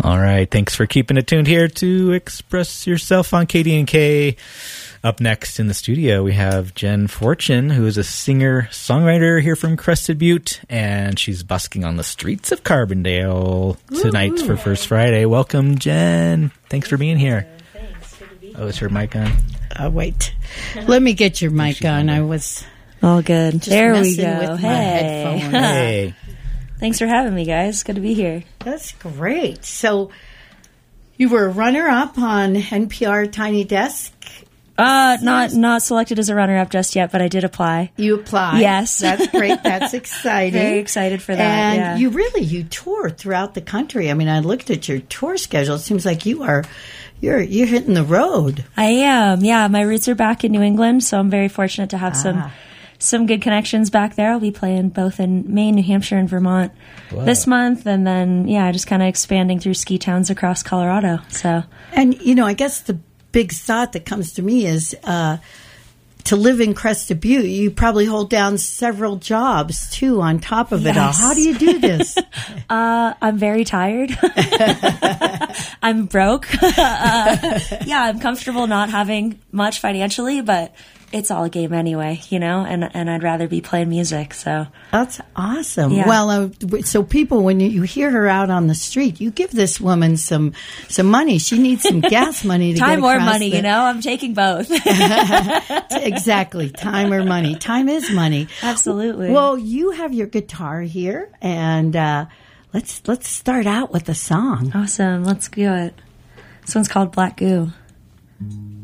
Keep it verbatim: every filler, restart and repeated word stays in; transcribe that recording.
All right. Thanks for keeping it tuned here to Express Yourself on K D N K. Up next in the studio, we have Jen Fortune, who is a singer-songwriter here from Crested Butte, and she's busking on the streets of Carbondale tonight Ooh. for First Friday. Welcome, Jen. Thanks for being here. Thanks. Good to be here. Oh, is her mic on? Uh, wait. Let me get your mic on. I was all good. Just there we go. With hey. My headphones. Hey. Thanks for having me, guys. Good to be here. That's great. So you were a runner-up on N P R Tiny Desk. Uh, not not selected as a runner-up just yet, but I did apply. You applied. Yes. That's great. That's exciting. Very excited for that, And yeah. you really, you tour throughout the country. I mean, I looked at your tour schedule. It seems like you are, you're you're hitting the road. I am, yeah. My roots are back in New England, so I'm very fortunate to have ah. some some good connections back there. I'll be playing both in Maine, New Hampshire, and Vermont wow. this month, and then, yeah, just kind of expanding through ski towns across Colorado. So, And, you know, I guess the big thought that comes to me is uh, to live in Crested Butte, you probably hold down several jobs, too, on top of yes. it all. How do you do this? uh, I'm very tired. I'm broke. uh, yeah, I'm comfortable not having much financially, but it's all a game anyway, you know, and and I'd rather be playing music, so. That's awesome. Yeah. Well, uh, so people, when you, you hear her out on the street, you give this woman some some money. She needs some gas money to time get or across money, the... you know? I'm taking both. Exactly. Time or money. Time is money. Absolutely. Well, you have your guitar here, and uh, let's let's start out with a song. Awesome. Let's do it. This one's called Black Goo.